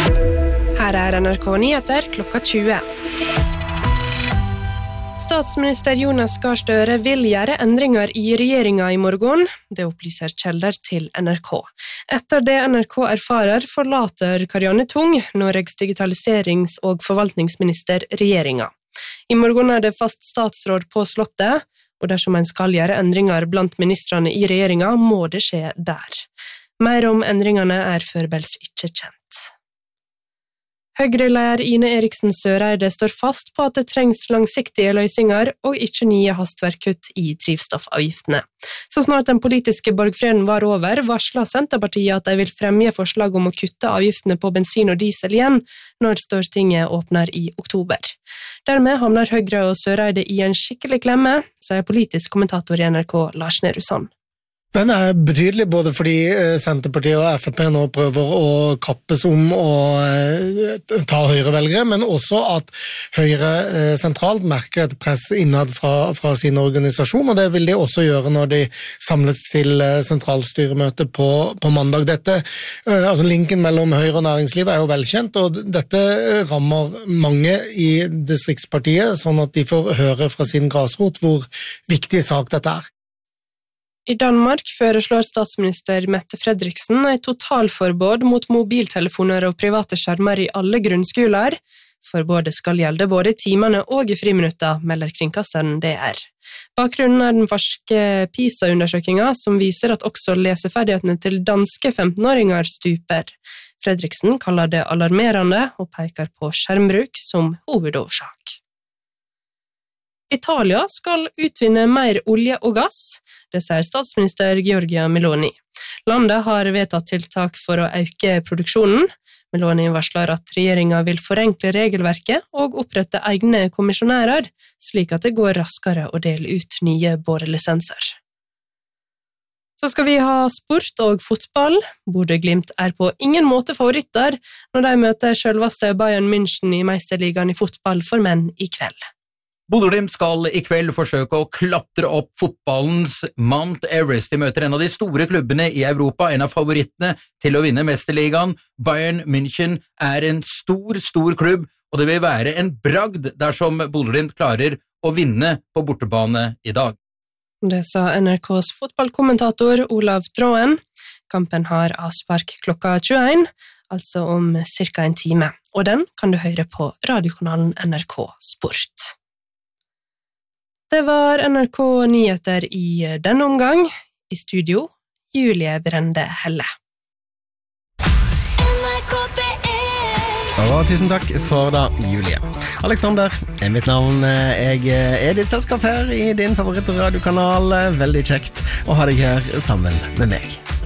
Her NRK Nyheter klokka 20. Statsminister Jonas Gahr Støre vil gjøre endringer i regjeringen i morgen, det opplyser kjelder til NRK. Etter det NRK erfarer, forlater Karianne Tung, Norges digitaliserings- og forvaltningsminister, regjeringen. I morgen det fast statsråd på Slottet, og dersom en skal gjøre endringer blant ministrene i regjeringen, må det skje der. Mer om endringene foreløpig ikke kjent. Høyre-leder Ine Eriksen Søreide står fast på at det trengs langsiktige løsninger og ikke nye hastverkkutt i drivstoffavgiftene. Så snart den politiske borgfreden var over, varslet Senterpartiet at de vil fremje forslag om å kutte avgiftene på bensin og diesel igjen når Stortinget åpner i oktober. Dermed havner Høyre og Søreide i en skikkelig klemme, sier politisk kommentator i NRK Lars Nehru Sand. Den betydelig både fordi Senterpartiet og FrP nå prøver å kappes om å ta Høyre-velgere, men også at Høyre sentralt merker et press innad fra sin organisasjon, og det vil de også gjøre når de samles til sentralstyremøte på mandag. Altså linken mellom Høyre og næringslivet jo velkjent, og dette rammer mange i distriktspartiet, sånn at de får høre fra sin grasrot hvor viktig sak dette I Danmark foreslår statsminister Mette Frederiksen et totalforbud mot mobiltelefoner og private skjermer i alle grunnskoler. Forbudet skal gjelde både i timene og i friminutter, melder kringkasteren DR. Bakgrunnen den ferske PISA-undersøkingen som viser at også leseferdighetene til danske 15-åringer stuper. Frederiksen kaller det alarmerende og peker på skjermbruk som hovedårsak. Italia skal utvinne mer olje og gass, det sier statsminister Giorgia Meloni. Landet har vedtatt tiltak for å øke produksjonen. Meloni varsler at regjeringen vil forenkle regelverket og opprette egne kommisjonærer, slik at det går raskere å dele ut nye borelisenser. Så skal vi ha sport og fotball. Bodø/Glimt på ingen måte favoritter når de møter selveste Bayern München i Meisterligaen i fotball for menn i kveld. Bodø/Glimt skal i kveld forsøke å klatre opp fotballens Mount Everest. De møter en av de store klubbene i Europa, en av favorittene til å vinne Mesterligaen. Bayern München en stor klubb, og det vil være en bragd dersom Bodø/Glimt klarer å vinne på bortebane i dag. Det sa NRKs fotballkommentator Olav Tråen. Kampen har avspark klokka 21, altså om cirka en time, og den kan du høre på radiokanalen NRK Sport. Det var NRK Nyheter i denne omgang. I studio, Julie Brende Helle. Og tusen takk for det, Julie. Alexander mitt navn. Jeg ditt selskap her i din favorittradiokanal. Veldig kjekt å ha deg her sammen med meg.